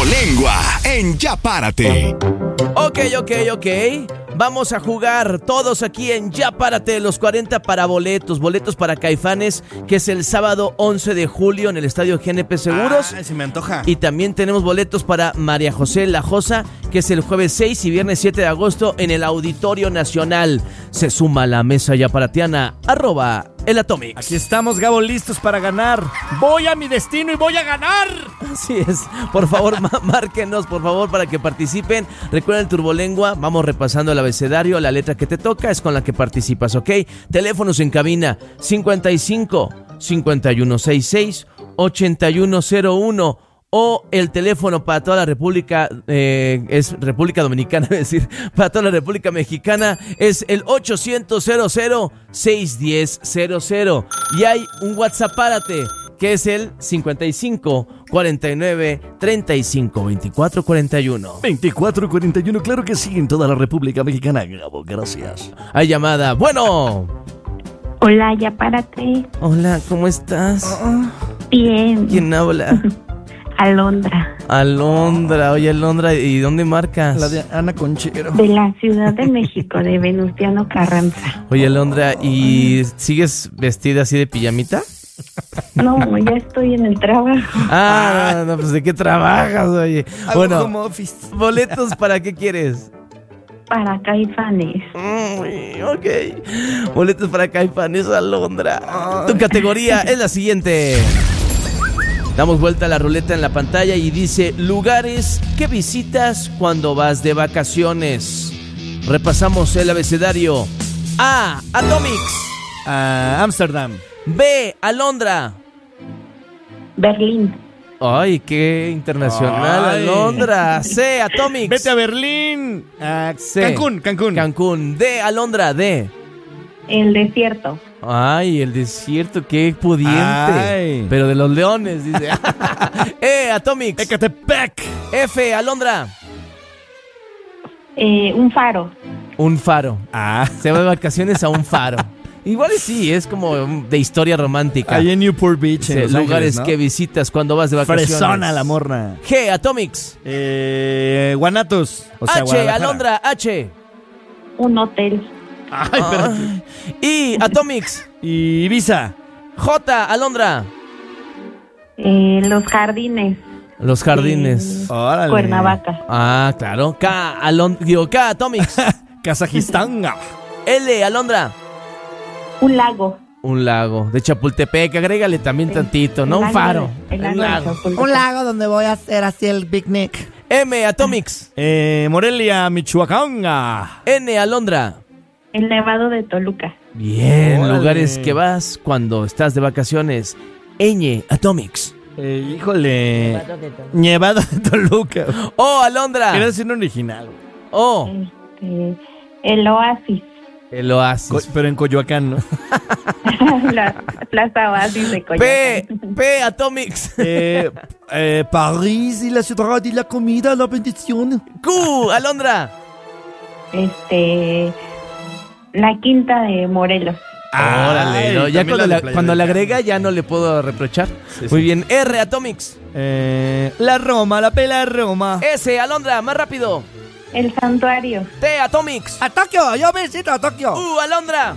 Turbolengua en Ya Párate. Ok. Vamos a jugar todos aquí en Ya Párate, los 40 para boletos para Caifanes, que es el sábado 11 de julio en el Estadio GNP Seguros. Se me antoja. Y también tenemos boletos para María José La Josa, que es el jueves 6 y viernes 7 de agosto en el Auditorio Nacional. Se suma a la mesa yaparatiana, @el Atomic. Aquí estamos, Gabo, listos para ganar. Voy a mi destino y voy a ganar. Así es. Por favor, márquenos, por favor, para que participen. Recuerden, Turbolengua, vamos repasando el abecedario. La letra que te toca es con la que participas, ¿ok? Teléfonos en cabina: 55 5166 8101. O el teléfono para toda la República, es República Dominicana, es decir, para toda la República Mexicana, es el 800-00-610-00. Y hay un WhatsApp Párate, que es el 55 49 35 24 41. 2441, claro que sí, en toda la República Mexicana, Gabo, gracias. Hay llamada. Bueno. Hola, Ya Párate. Hola, ¿cómo estás? Bien. ¿Quién habla? Alondra. Oye, Alondra, ¿y dónde marcas? La de Ana Conchero. De la Ciudad de México, de Venustiano Carranza. Oye, Alondra, ¿y sigues vestida así de pijamita? No, ya estoy en el trabajo. No, pues ¿de qué trabajas, oye? Bueno, home office. ¿boletos para qué quieres? Para Caifanes. Ok. Boletos para Caifanes, Alondra. Tu categoría es la siguiente. Damos vuelta a la ruleta en la pantalla y dice: lugares que visitas cuando vas de vacaciones. Repasamos el abecedario. A, Atomics. Ámsterdam. B, Alondra. Berlín. Ay, qué internacional, Alondra. C, Atomics. Vete a Berlín. C. Cancún. D, Alondra, D. El desierto. Ay, el desierto, qué pudiente. Ay. Pero de los leones, dice. Atomics. Ecatepec. F, Alondra. Un faro. Un faro. Se va de vacaciones a un faro. Igual sí, es como de historia romántica. Ahí en Newport Beach, en Los lugares Ángeles, ¿no? que visitas cuando vas de vacaciones. Fresona la morra. G, Atomics. Guanatos. H, Alondra, H. Un hotel. Y Atomics. Y Ibiza. J, Alondra. Los jardines. Los jardines. Órale. Cuernavaca. Claro. K, Atomics. Kazajistán. L, Alondra. Un lago. Un lago de Chapultepec, agrégale también tantito, ¿no? Un faro. Un lago. Un lago donde voy a hacer así el picnic. M, Atomics. Morelia, Michoacán. N, Alondra. El Nevado de Toluca. Bien, Órale. lugares que vas cuando estás de vacaciones. Ñ, Atomics. Híjole. Nevado de Toluca. O, Alondra. Era decir un original. O. El Oasis. El Oasis. Pero en Coyoacán, ¿no? La Plaza Oasis de Coyoacán. P, Atomics. París y la ciudad y la comida, la bendición. Q, Alondra. La Quinta de Morelos. Órale, ¿no? Ya cuando le agrega ya no le puedo reprochar. Muy bien. R, Atomics. La Roma, la pela Roma. S, Alondra, más rápido. El Santuario. T, Atomics. A Tokio, yo visito a Tokio. Alondra.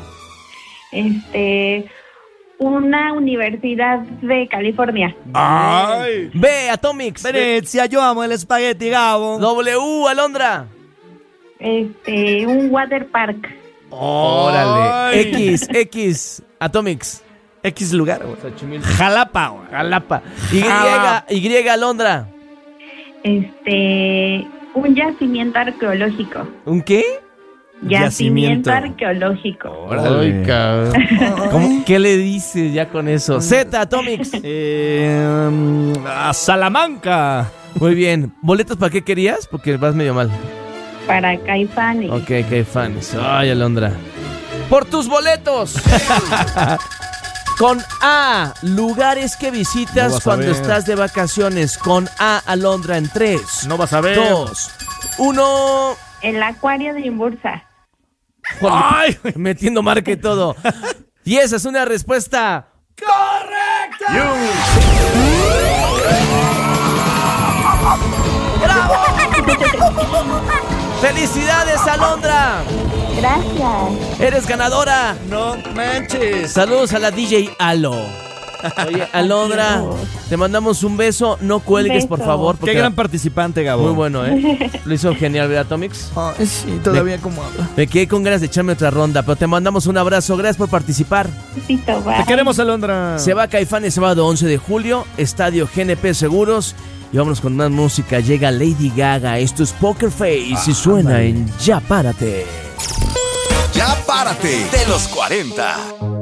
Una universidad de California. Ay. B, Atomics. Venecia, yo amo el espagueti, Gabo. W, Alondra. Un water park. Órale. X, Atomics. X lugar. Jalapa. Y, Alondra. Un yacimiento arqueológico. ¿Un qué? Yacimiento arqueológico. Ay, cabrón. ¿Qué le dices ya con eso? Z, Atomics. A Salamanca. Muy bien. ¿Boletos para qué querías? Porque vas medio mal. Para Caifanes. Ok, Caifanes. Ay, Alondra. ¡Por tus boletos! Con A, lugares que visitas cuando estás de vacaciones. Con A, Alondra, en 3. No vas a ver. 2, 1. El acuario de Imbursa. ¡Ay! Metiendo marca y todo. Y esa es una respuesta correcta. ¡Felicidades, Alondra! Gracias. ¡Eres ganadora! No manches. Saludos a la DJ Alo. Oye, Alondra, te mandamos un beso. No cuelgues, por Beso. favor. Qué porque gran participante, Gabo. muy bueno, ¿eh? Lo hizo genial, ¿verdad, Tomix? Ay, sí, todavía como habla. Me quedé con ganas de echarme otra ronda, pero te mandamos un abrazo. Gracias por participar. Besito, bye. Te queremos, Alondra. Se va Caifanes sábado 11 de julio, Estadio GNP Seguros. Y vámonos con más música. Llega Lady Gaga. Esto es Poker Face y suena en Ya Párate. Ya párate de los 40.